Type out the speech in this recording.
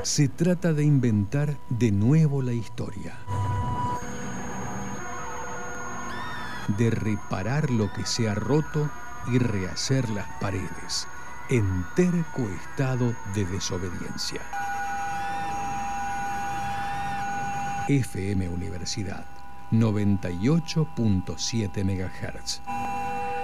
Se trata de inventar de nuevo la historia, de reparar lo que se ha roto y rehacer las paredes en terco estado de desobediencia. FM Universidad 98.7 MHz.